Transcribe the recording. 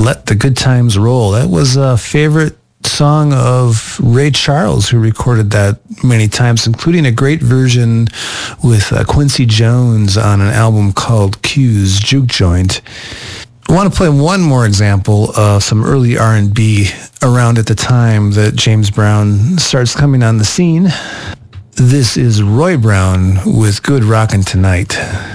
Let the Good Times Roll. That was a favorite song of Ray Charles, who recorded that many times, including a great version with Quincy Jones on an album called Q's Juke Joint. I want to play one more example of some early R&B around at the time that James Brown starts coming on the scene. This is Roy Brown with Good Rockin' Tonight.